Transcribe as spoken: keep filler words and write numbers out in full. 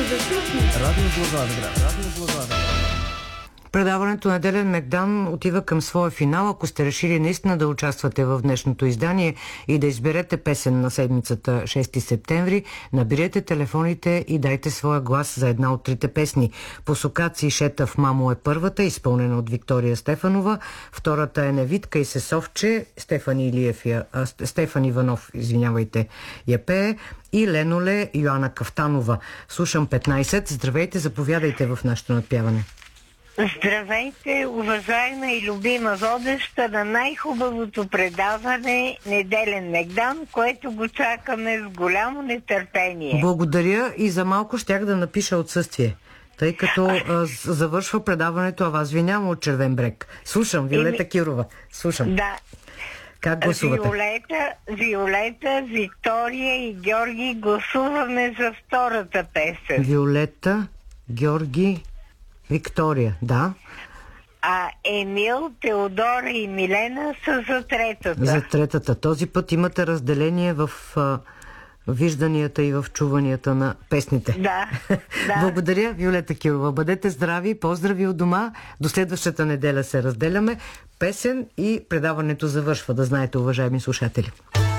Радио Благоевград. Радио Благоевград. Предаването Неделен Мегдан отива към своя финал. Ако сте решили наистина да участвате в днешното издание и да изберете песен на седмицата шести септември, наберете телефоните и дайте своя глас за една от трите песни. Посокаци Шетав мамо е първата, изпълнена от Виктория Стефанова. Втората е Невитка и Сесовче. Стефан Илиев я, а, Стефан Иванов, извинявайте, я пее. И Леноле Йоана Кафтанова. Слушам петнайсет. Здравейте, заповядайте в нашето надпяване. Здравейте, уважаема и любима водеща на най-хубавото предаване Неделен Мегдан, което го чакаме с голямо нетърпение. Благодаря и за малко щях да напиша отсъствие, тъй като а, завършва предаването, а вас ви няма от Червен брег. Слушам, Виолета Кирова. Слушам. Да. Как гласувате? Виолета, Виолета, Виктория и Георги гласуваме за втората песен. Виолета, Георги, Виктория, да. А Емил, Теодора и Милена са за третата. За третата. Този път имате разделение в а, вижданията и в чуванията на песните. Да, да. Благодаря, Виолета Кирова. Бъдете здрави, поздрави от дома. До следващата неделя се разделяме. Песен и предаването завършва, да знаете, уважаеми слушатели.